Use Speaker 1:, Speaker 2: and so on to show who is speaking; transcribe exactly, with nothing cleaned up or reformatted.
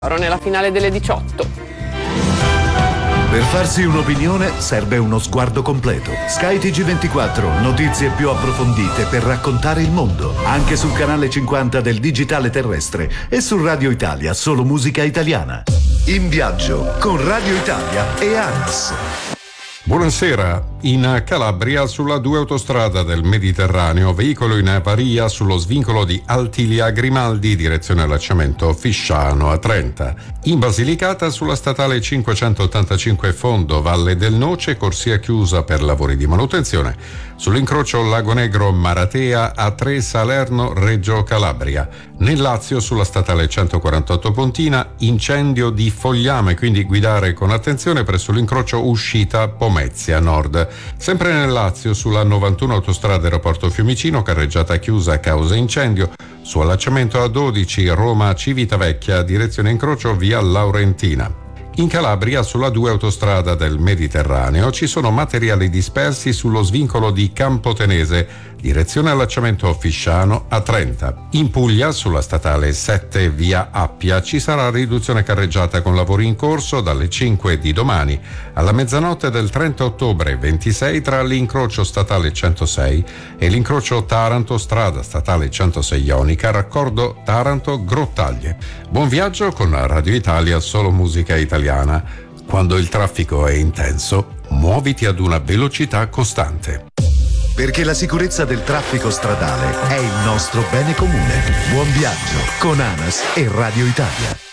Speaker 1: Ora nella finale delle diciotto.
Speaker 2: Per farsi un'opinione serve uno sguardo completo. Sky T G ventiquattro, notizie più approfondite per raccontare il mondo. Anche sul canale cinquanta del digitale terrestre e su Radio Italia, solo musica italiana. In viaggio con Radio Italia e ANAS.
Speaker 3: Buonasera. In Calabria, sulla due autostrada del Mediterraneo, veicolo in avaria sullo svincolo di Altilia Grimaldi, direzione allacciamento Fisciano a Trenta. In Basilicata, sulla statale cinquecentottantacinque Fondo, Valle del Noce, corsia chiusa per lavori di manutenzione. Sull'incrocio Lago Negro Maratea a tre Salerno Reggio Calabria. Nel Lazio, sulla statale centoquarantotto Pontina, incendio di fogliame, quindi guidare con attenzione presso l'incrocio uscita Pomezia Nord. Sempre nel Lazio, sulla novantuno autostrada aeroporto Fiumicino, carreggiata chiusa a causa incendio. Su allacciamento A dodici Roma Civitavecchia, direzione incrocio via Laurentina. In Calabria, sulla due autostrada del Mediterraneo, ci sono materiali dispersi sullo svincolo di Campotenese, direzione allacciamento Fisciano a Trenta. In Puglia, sulla statale sette via Appia, ci sarà riduzione carreggiata con lavori in corso dalle cinque di domani alla mezzanotte del trenta ottobre ventisei tra l'incrocio statale centosei e l'incrocio Taranto strada statale centosei Ionica, raccordo Taranto-Grottaglie. Buon viaggio con Radio Italia, solo musica italiana. Quando il traffico è intenso, muoviti ad una velocità costante.
Speaker 2: Perché la sicurezza del traffico stradale è il nostro bene comune. Buon viaggio con ANAS e Radio Italia.